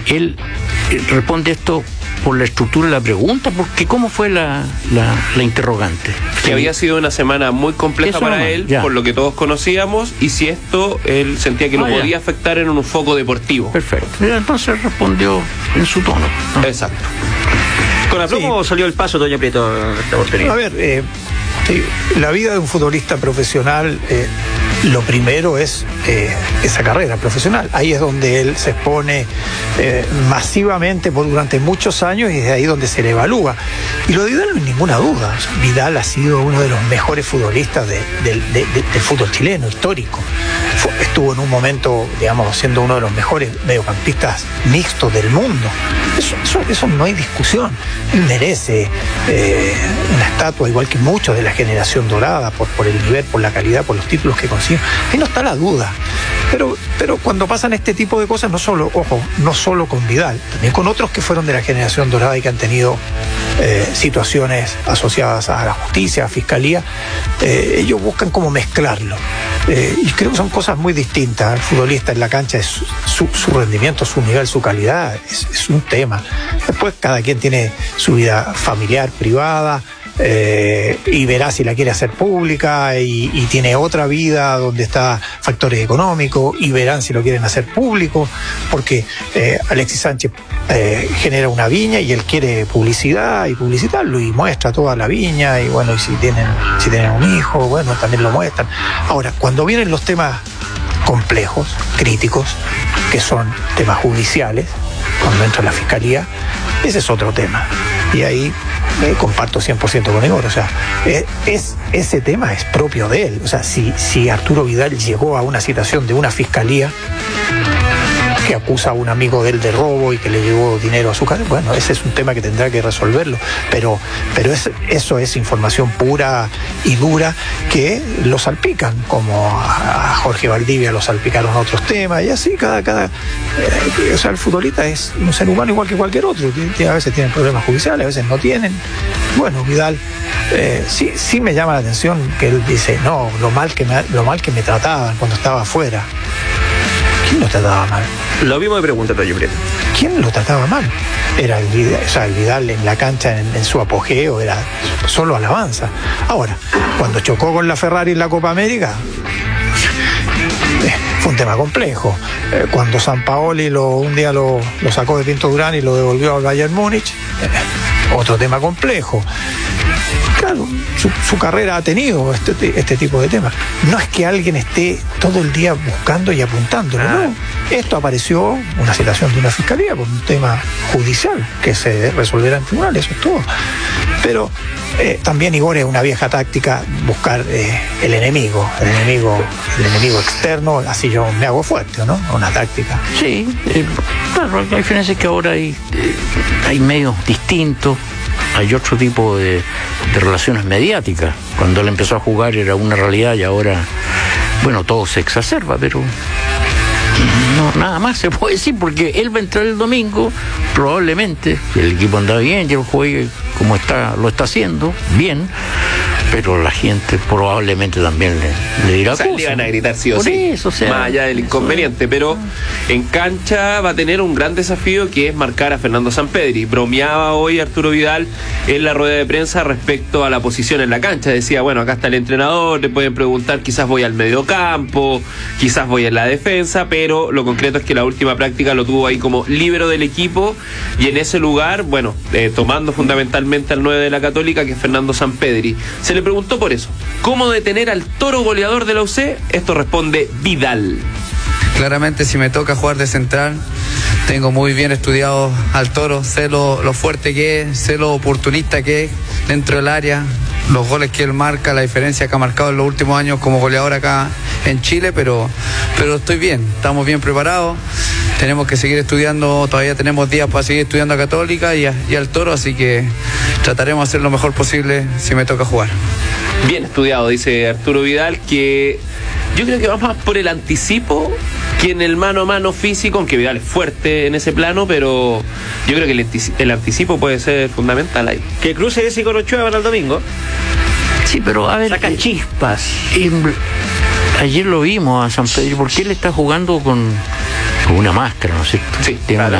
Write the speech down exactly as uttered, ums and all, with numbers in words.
él responde esto por la estructura de la pregunta, porque ¿cómo fue la, la, la interrogante? Que sí. Había sido una semana muy compleja Eso para nomás, él, ya. por lo que todos conocíamos, y si esto él sentía que lo ah, podía ya. afectar en un foco deportivo. Perfecto. Entonces respondió en su tono, ¿no? Exacto. ¿Con aplomo sí. salió el paso, doña Prieto, esta oportunidad? A ver, eh, sí, la vida de un futbolista profesional, eh, lo primero es eh, esa carrera profesional. Ahí es donde él se expone eh, masivamente por durante muchos años, y es ahí donde se le evalúa. Y lo de Vidal no hay ninguna duda. O sea, Vidal ha sido uno de los mejores futbolistas de, de, de, de, del fútbol chileno, histórico. Fue, estuvo en un momento, digamos, siendo uno de los mejores mediocampistas mixtos del mundo. Eso, eso, eso no hay discusión. Él merece eh, una estatua, igual que muchos de la generación dorada, por, por el nivel, por la calidad, por los títulos que consiguió. Ahí no está la duda. Pero, pero cuando pasan este tipo de cosas, no solo, ojo, no solo con Vidal, también con otros que fueron de la generación dorada y que han tenido eh, situaciones asociadas a la justicia, a fiscalía, eh, ellos buscan cómo mezclarlo. Eh, y creo que son cosas muy distintas. El futbolista en la cancha es su, su, su rendimiento, su nivel, su calidad, es, es un tema. Después cada quien tiene su vida familiar, privada, Eh, y verá si la quiere hacer pública, y, y tiene otra vida donde está factores económicos, y verán si lo quieren hacer público, porque eh, Alexis Sánchez eh, genera una viña y él quiere publicidad y publicitarlo, y muestra toda la viña, y bueno, y si tienen, si tienen un hijo, bueno, también lo muestran. Ahora, cuando vienen los temas complejos, críticos, que son temas judiciales, cuando entra la fiscalía, ese es otro tema. Y ahí eh, comparto cien por ciento con Igor. O sea, es, es, ese tema es propio de él. O sea, si, si Arturo Vidal llegó a una citación de una fiscalía que acusa a un amigo de él de robo y que le llevó dinero a su casa, bueno, ese es un tema que tendrá que resolverlo, pero, pero es, eso es información pura y dura que lo salpican, como a Jorge Valdivia lo salpicaron otros temas, y así cada, cada eh, o sea, el futbolista es un ser humano igual que cualquier otro, que a veces tienen problemas judiciales, a veces no tienen. Bueno, Vidal eh, sí, sí me llama la atención que él dice, no, lo mal que me, lo mal que me trataban cuando estaba afuera. ¿Quién lo trataba mal? Lo mismo de pregunta, Toño Prieto. ¿Quién lo trataba mal? Era el Vidal, o sea, el Vidal en la cancha, en, en su apogeo, era solo alabanza. Ahora, cuando chocó con la Ferrari en la Copa América, eh, fue un tema complejo. Eh, cuando Sampaoli lo, un día lo, lo sacó de Pinto Durán y lo devolvió al Bayern Múnich, eh, otro tema complejo. Claro, su, su carrera ha tenido este, este tipo de temas. No es que alguien esté todo el día buscando y apuntándolo, ah. no. Esto apareció, una citación de una fiscalía por un tema judicial que se resolverá en tribunal, eso es todo. Pero eh, también, Igor, es una vieja táctica buscar eh, el enemigo, el enemigo, el enemigo externo, así yo me hago fuerte, ¿no? Una táctica. Sí, eh, claro, la diferencia es que ahora hay, eh, hay medios distintos. Hay otro tipo de, de relaciones mediáticas. Cuando él empezó a jugar era una realidad y ahora, bueno, todo se exacerba, pero no, nada más se puede decir, porque él va a entrar el domingo, probablemente, si el equipo anda bien y él juegue como está, lo está haciendo, bien, pero la gente probablemente también le, le dirá o sea, cosas. Le van a gritar sí o Por sí, eso, o sea, más allá del inconveniente, pero en cancha va a tener un gran desafío, que es marcar a Fernando Sampedri. Bromeaba hoy Arturo Vidal en la rueda de prensa respecto a la posición en la cancha. Decía, bueno, acá está el entrenador, le pueden preguntar, quizás voy al mediocampo, quizás voy en la defensa, pero lo concreto es que la última práctica lo tuvo ahí como líbero del equipo, y en ese lugar, bueno, eh, tomando fundamentalmente al nueve de la Católica, que es Fernando Sampedri. Se le preguntó por eso, ¿cómo detener al toro goleador de la U C? Esto responde Vidal. Claramente, si me toca jugar de central, tengo muy bien estudiado al toro, sé lo, lo fuerte que es, sé lo oportunista que es dentro del área, los goles que él marca, la diferencia que ha marcado en los últimos años como goleador acá en Chile, pero, pero estoy bien, estamos bien preparados, tenemos que seguir estudiando, todavía tenemos días para seguir estudiando a Católica y, a, y al toro, así que trataremos de hacer lo mejor posible si me toca jugar. Bien estudiado, dice Arturo Vidal, que yo creo que va más por el anticipo que en el mano a mano físico, aunque Vidal es fuerte en ese plano, pero yo creo que el, el anticipo puede ser fundamental ahí. Que cruce ese con Ochoa para el domingo. Sí, pero a ver, saca chispas. Eh, ayer lo vimos a Sampedri, porque él está jugando con, con una máscara, ¿no es cierto? Sí, tiene claro. una